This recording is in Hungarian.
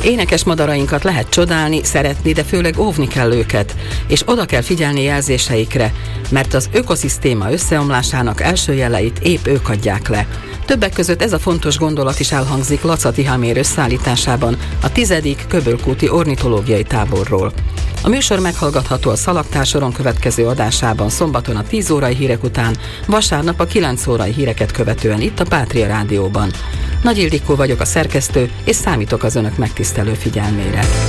Énekes madarainkat lehet csodálni, szeretni, de főleg óvni kell őket, és oda kell figyelni jelzéseikre, mert az ökoszisztéma összeomlásának első jeleit épp ők adják le. Többek között ez a fontos gondolat is elhangzik Laca Tihamér összeállításában a 10. Köbölkúti ornitológiai táborról. A műsor meghallgatható a Szalagtár soron következő adásában szombaton a 10 órai hírek után, vasárnap a 9 órai híreket követően itt a Pátria Rádióban. Nagy Ildikó vagyok, a szerkesztő, és számítok az önök megtisztelő figyelmére.